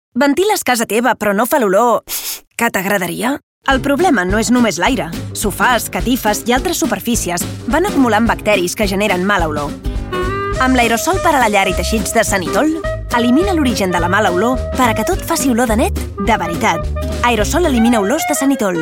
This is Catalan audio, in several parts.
Ventiles casa teva però no fa l'olor que t'agradaria? El problema no és només l'aire. Sofàs, catifes i altres superfícies van acumulant bacteris que generen mala olor. Amb l'aerosol per a la llar i teixits de Sanitol, elimina l'origen de la mala olor per a que tot faci olor de net de veritat. Aerosol elimina olors de Sanitol.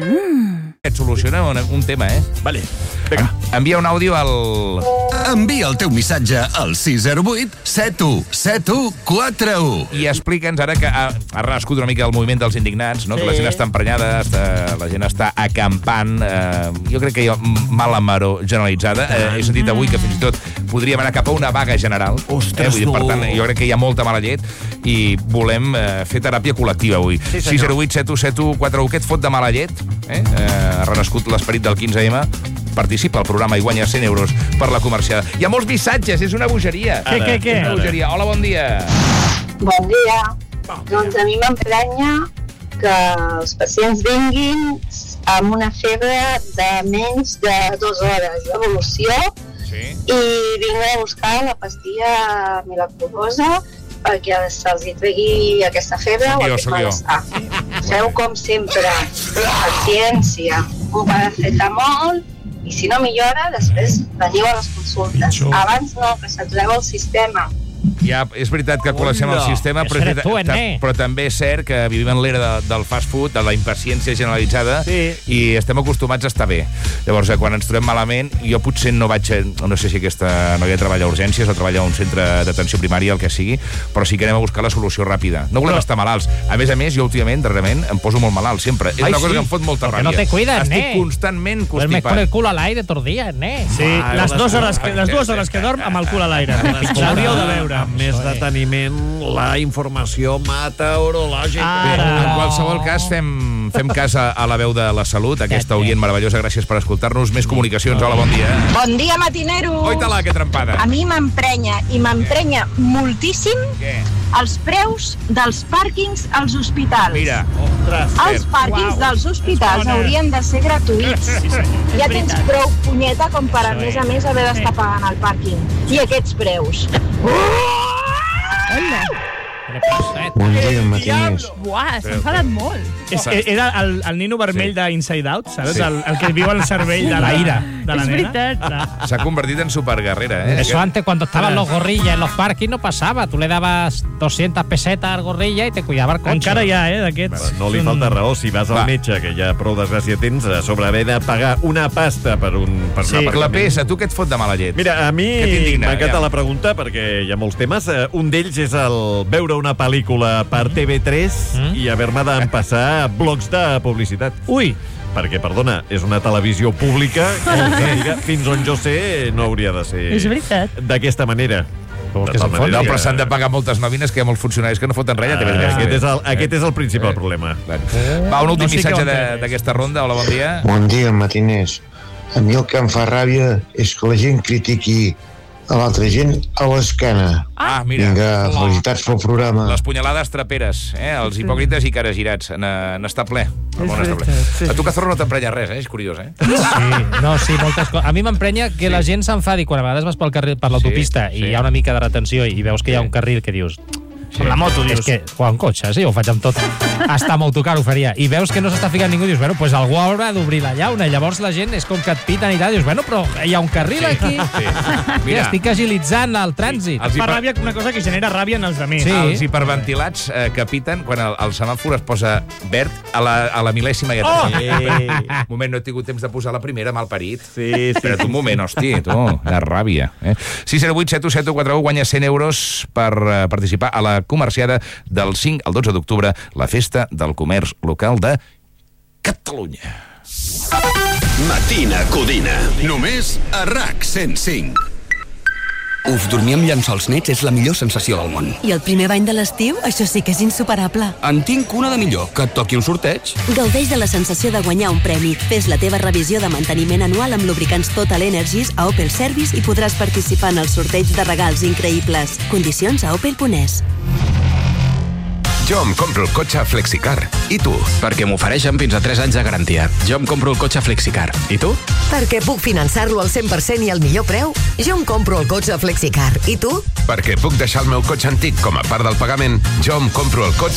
Et soluciona un tema, Vale, vinga. Envia un àudio al... Envia el teu missatge al 608 71 71 41. I explica'ns ara que ha renascut una mica el moviment dels indignats, no? Que la gent està emprenyada, la gent està acampant. Jo crec que hi ha mala maror generalitzada. He sentit avui que fins i tot podríem anar cap a una vaga general. Ostres, Per tant, jo crec que hi ha molta mala llet i volem fer teràpia col·lectiva avui. 608 71 71 41. Què et fot de mala llet? Ha renascut l'esperit del 15M. Participa al programa i guanya 100 euros per la comerciada. Hi ha molts missatges, és una bogeria. Què? Una bogeria. Hola, bon dia. Bon dia. Doncs a mi m'emprenya que els pacients vinguin amb una febre de menys de 2 hores d'evolució i vinguin a buscar la pastilla milagrosa perquè se'ls tregui aquesta febre o aquest malestar. Feu com sempre, paciència, un paracetamol i si no millora, després veniu a les consultes. Abans no, que s'atureu el sistema. Ja, és veritat que col·lapsem el sistema, però també és cert que vivim en l'era del fast food, de la impaciència generalitzada, i estem acostumats a estar bé. Llavors, quan ens trobem malament, jo potser no vaig... No sé si aquesta noia treballa a urgències o treballa a un centre d'atenció primària, el que sigui, però sí que anem a buscar la solució ràpida. No volem estar malalts. A més, jo últimament, darrerament, em poso molt malalt, sempre. És una cosa que em fot molta ràbia. No te cuidas, Estic constantment constipat. Duermes con el culo al aire tots dies, Sí, les dues hores que dorm amb el cul a l'aire. Hauríeu de veure. Amb més deteniment, la informació meteorològica. Bé, en qualsevol cas, fem cas a la veu de la salut, aquesta oient meravellosa. Gràcies per escoltar-nos. Més comunicacions. Hola, bon dia. Bon dia, matinero! Oita-la, que trempada. A mi m'emprenya i m'emprenya moltíssim els preus dels pàrquings als hospitals. Mira, Els pàrquings dels hospitals haurien de ser gratuïts. Ja tens prou punyeta com per, a més, haver d'estar pagant el pàrquing. I aquests preus. Bon dia, matiners. Buah, s'ha enfadat molt. Era el nino vermell d'Inside Out, saps? El que viu al cervell de la ira de la nena. Es veritat. S'ha convertit en superguerrera, Eso antes, cuando estaban los gorrillas en los parkings, no pasaba. Tú le dabas 200 pesetas al gorrilla y te cuidava el cotxe. Encara hi ha, d'aquests. No li falta raó. Si vas al metge, que ja prou desgràcia tens, a sobre haver de pagar una pasta per un aparcament. Clapés, a tu què et fot de mala llet? Mira, a mi m'encanta la pregunta perquè hi ha molts temes. Un d'ells és el veure una pel·lícula per TV3 i haver-me d'empassar blocs de publicitat. Ui! Perquè, perdona, és una televisió pública que, fins on jo sé, no hauria de ser... És veritat. D'aquesta manera. Però s'han de pagar moltes nòmines, que hi ha molts funcionaris que no foten res. Aquest és el principal problema. Va, un últim missatge d'aquesta ronda. Hola, bon dia. Bon dia, matiners. A mi el que em fa ràbia és que la gent critiqui a l'altra gent a l'esquena. Mira. Vinga, felicitats pel programa. Les punyalades traperes, els hipòcrites i cares girats. N'està ple. A tu, Cazorro, no t'emprenya res, és curiós, Sí, moltes coses. A mi m'emprenya que la gent s'enfadi quan a vegades vas pel carril, per l'autopista i hi ha una mica de retenció i veus que hi ha un carril que dius... Amb la moto, dius. És que, quan cotxe, ho faig amb tot. Hasta amb autocar ho faria. I veus que no s'està ficant ningú, dius, pues algú haurà d'obrir la llauna. I llavors la gent és com que et piten i tal, dius, però hi ha un carril aquí. Mira, estic agilitzant el trànsit. Fa ràbia una cosa que genera ràbia en els altres. Els hiperventilats que piten quan el semàfor es posa verd a la mil·lèsima. Un moment, no he tingut temps de posar la primera, malparit. Espera't un moment, hosti, tu, de ràbia. 608 7171 guanya 100 euros per participar a la comerciada del 5 al 12 d'octubre, la festa del comerç local de Catalunya. Matina Codina. Només a RAC 105. Dormir amb llençols nets és la millor sensació del món. I el primer bany de l'estiu, això sí que és insuperable. En tinc una de millor, que et toqui un sorteig. Gaudeix de la sensació de guanyar un premi. Fes la teva revisió de manteniment anual amb lubricants Total Energies a Opel Service i podràs participar en el sorteig de regals increïbles. Condicions a opel.es. Jo em compro el cotxe Flexicar. I tu? Perquè m'ofereixen fins a 3 anys de garantia. Jo em compro el cotxe Flexicar. I tu? Perquè puc finançar-lo al 100% i al millor preu. Jo em compro el cotxe Flexicar. I tu? Perquè puc deixar el meu cotxe antic com a part del pagament. Jo em compro el cotxe